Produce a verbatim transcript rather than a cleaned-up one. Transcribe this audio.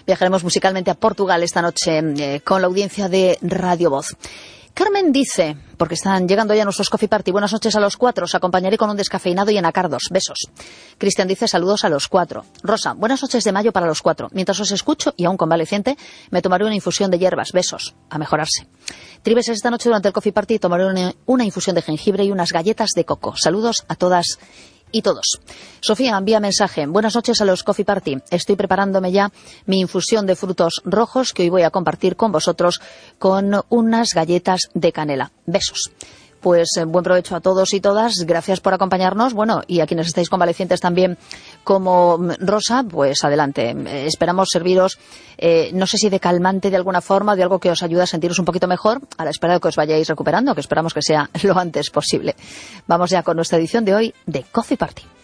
Viajaremos musicalmente a Portugal esta noche eh, con la audiencia de Radio Voz. Carmen dice, porque están llegando ya nuestros Coffee Party, buenas noches a los cuatro, os acompañaré con un descafeinado y enacardos, besos. Cristian dice, saludos a los cuatro. Rosa, buenas noches de mayo para los cuatro. Mientras os escucho, y aún convaleciente, me tomaré una infusión de hierbas, besos, a mejorarse. Tribes, esta noche durante el Coffee Party tomaré una, una infusión de jengibre y unas galletas de coco. Saludos a todas y todos. Sofía envía mensaje. Buenas noches a los Coffee Party. Estoy preparándome ya mi infusión de frutos rojos que hoy voy a compartir con vosotros con unas galletas de canela. Besos. Pues eh, buen provecho a todos y todas. Gracias por acompañarnos. Bueno, y a quienes estáis convalecientes también como Rosa, pues adelante. Eh, esperamos serviros, eh, no sé si de calmante de alguna forma, de algo que os ayude a sentiros un poquito mejor, a la espera de que os vayáis recuperando, que esperamos que sea lo antes posible. Vamos ya con nuestra edición de hoy de Coffee Party.